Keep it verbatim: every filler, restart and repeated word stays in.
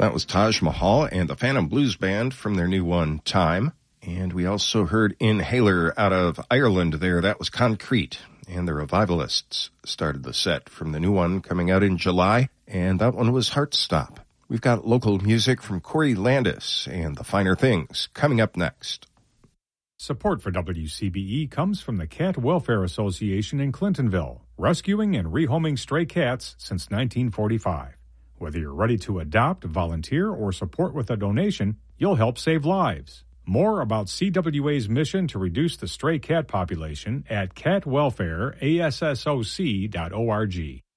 That was Taj Mahal and the Phantom Blues Band from their new one, Time. And we also heard Inhaler out of Ireland there. That was Concrete. And the Revivalists started the set from the new one coming out in July. And that one was Heartstop. We've got local music from Corey Landis and The Finer Things coming up next. Support for W C B E comes from the Cat Welfare Association in Clintonville, rescuing and rehoming stray cats since nineteen forty-five. Whether you're ready to adopt, volunteer, or support with a donation, you'll help save lives. More about C W A's mission to reduce the stray cat population at cat welfare a s s o c dot org.